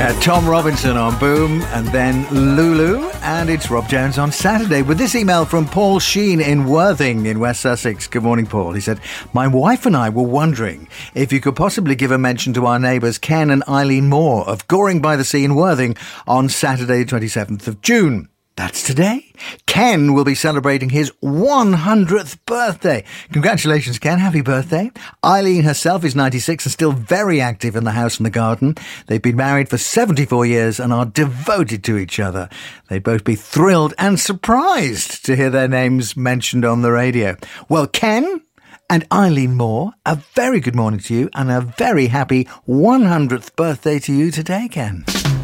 Tom Robinson on Boom, and then Lulu, and it's Rob Jones on Saturday with this email from Paul Sheen in Worthing in West Sussex. Good morning, Paul. He said, my wife and I were wondering if you could possibly give a mention to our neighbours Ken and Eileen Moore of Goring by the Sea in Worthing on Saturday 27th of June. That's today. Ken will be celebrating his 100th birthday. Congratulations, Ken. Happy birthday. Eileen herself is 96 and still very active in the house and the garden. They've been married for 74 years and are devoted to each other. They'd both be thrilled and surprised to hear their names mentioned on the radio. Well, Ken and Eileen Moore, a very good morning to you and a very happy 100th birthday to you today, Ken.